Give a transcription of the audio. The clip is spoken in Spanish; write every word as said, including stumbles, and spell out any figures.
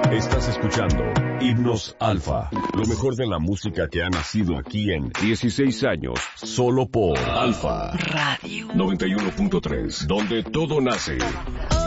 Estás escuchando Himnos Alfa, lo mejor de la música que ha nacido aquí en dieciséis años, solo por Alfa Radio noventa y uno punto tres, donde todo nace.